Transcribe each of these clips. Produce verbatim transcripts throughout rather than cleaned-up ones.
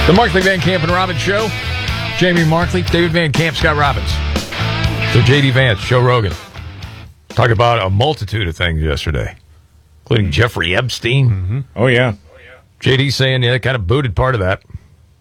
The Markley, Van Camp, and Robbins Show. Jamie Markley, David Van Camp, Scott Robbins. So J D Vance, Joe Rogan. Talk about a multitude of things yesterday, including Jeffrey Epstein. Mm-hmm. Oh, yeah. J D saying, yeah, kind of booted part of that.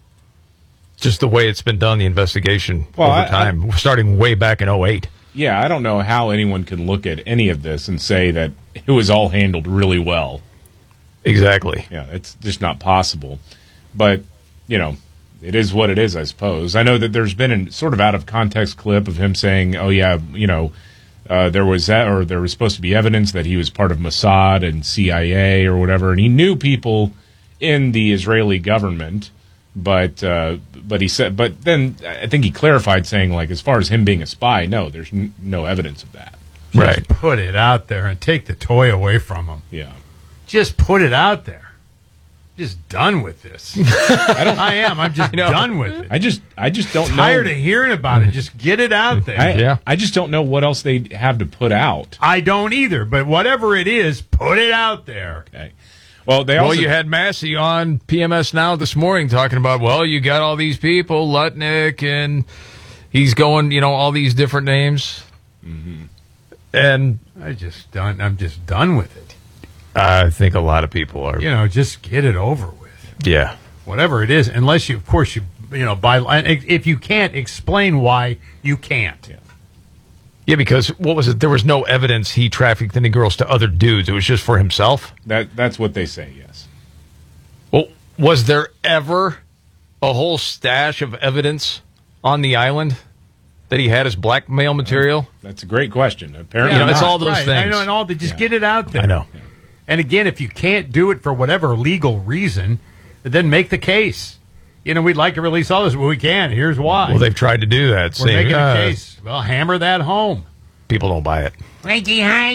Just the way it's been done, the investigation well, over I, time, I, starting way back in oh eight. Yeah, I don't know how anyone can look at any of this and say that it was all handled really well. Exactly. Yeah, it's just not possible. But, you know, it is what it is, I suppose. I know that there's been a sort of out-of-context clip of him saying, oh, yeah, you know, uh, there was that, or there was supposed to be evidence that he was part of Mossad and C I A or whatever, and he knew people in the Israeli government. But uh, but he said, but then I think he clarified, saying, like, as far as him being a spy, no, there's n- no evidence of that. Just right. Put it out there and take the toy away from him. Yeah. Just put it out there. Just done with this. I, don't, I am. I'm just you know, done with it. I just I just don't Tired know. Tired of hearing about it. Just get it out there. I, yeah. I just don't know what else they have to put out. I don't either. But whatever it is, put it out there. Okay. Well, they well, also you had Massey on P M S Now this morning talking about, well, you got all these people, Lutnick, and he's going, you know, all these different names. Mm-hmm. And I just done. I'm just done with it. I think a lot of people are. You know, just get it over with. Yeah. Whatever it is, unless you, of course, you, you know, by if you can't explain why, you can't. Yeah. Yeah, because what was it? There was no evidence he trafficked any girls to other dudes. It was just for himself. That that's what they say. Yes. Well, was there ever a whole stash of evidence on the island that he had as blackmail material? That's a great question. Apparently, yeah, you know, it's all those right. things. I know, and all the, just yeah. get it out there. I know. Yeah. And again, if you can't do it for whatever legal reason, then make the case. You know, we'd like to release all this. Well, we can. Here's why. Well, they've tried to do that. We're saying, making uh, a case. Well, hammer that home. People don't buy it. get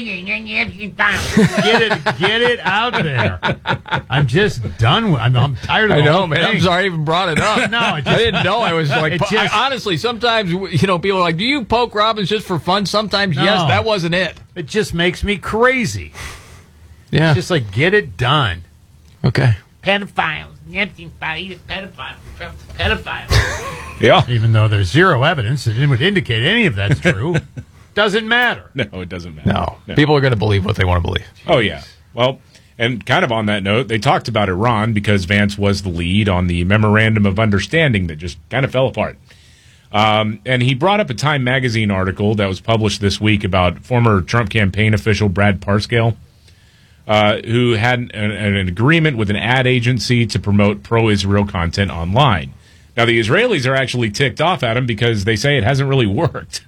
it, get it out there. I'm just done with. I'm, I'm tired of. I the know, whole man. thing. I'm sorry I even brought it up. no, it just, I didn't know. I was like, just, I, honestly, sometimes you know, people are like, "Do you poke Robbins just for fun?" Sometimes, no, yes. That wasn't it. It just makes me crazy. Yeah, it's just like get it done. Okay. Pedophiles. Epstein file. He's a pedophile. Trump's a pedophile. Yeah. Even though there's zero evidence that it would indicate any of that's true, doesn't matter. No, it doesn't matter. No. no. People are going to believe what they want to believe. Oh, yeah. Well, and kind of on that note, they talked about Iran because Vance was the lead on the memorandum of understanding that just kind of fell apart. Um, and he brought up a Time magazine article that was published this week about former Trump campaign official Brad Parscale, uh, who had an, an agreement with an ad agency to promote pro-Israel content online. Now, the Israelis are actually ticked off at him because they say it hasn't really worked.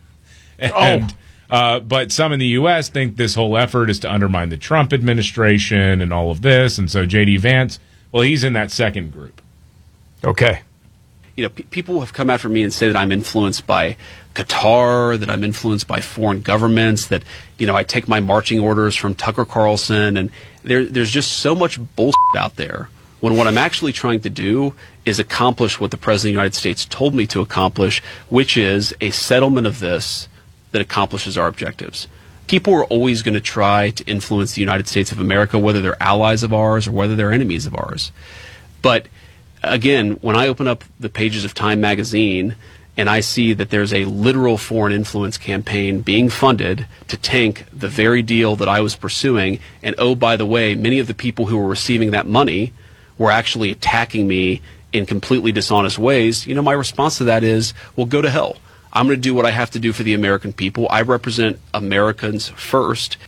And, oh. uh, but some in the U S think this whole effort is to undermine the Trump administration and all of this. And so J D Vance, well, he's in that second group. Okay. You know, p- people have come after me and say that I'm influenced by Qatar, that I'm influenced by foreign governments, that, you know, I take my marching orders from Tucker Carlson. And there, there's just so much bullshit out there when what I'm actually trying to do is accomplish what the President of the United States told me to accomplish, which is a settlement of this that accomplishes our objectives. People are always going to try to influence the United States of America, whether they're allies of ours or whether they're enemies of ours. But again, when I open up the pages of Time magazine and I see that there's a literal foreign influence campaign being funded to tank the very deal that I was pursuing, and oh, by the way, many of the people who were receiving that money were actually attacking me in completely dishonest ways, you know, my response to that is, well, go to hell. I'm going to do what I have to do for the American people. I represent Americans first.